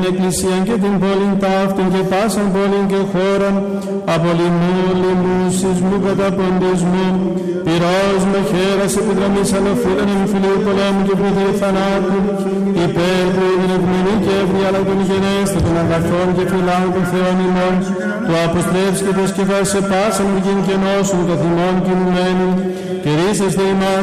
εκκλησίαν και την πόλην ταύτην και πάσαν πόλην και χώραν, από λοιμού, σεισμού κατά ποντισμού, πυρός με χέρας επιδρομής αλλοφύλων εμφυλίου πολέμου και πληθύου θανάτου, υπέρ που είναι ευμηνή και εύρη αλλά των γενέστερων των αγαθών και φυλάων των Θεών ημών, του αποστρέψει και προσκεφάς σε πάσαν γην και νόσων των θυμών κινουμένων, και ρίσεστε ημάς